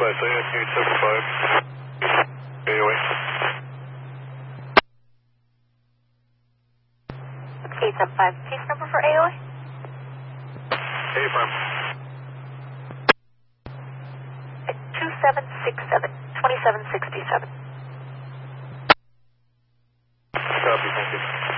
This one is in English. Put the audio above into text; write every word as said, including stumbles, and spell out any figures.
five, so yeah, eight seven five. A O A. eight seven five, case number for A O A? A-firm. two seven six seven, twenty-seven sixty-seven. Copy, thank you.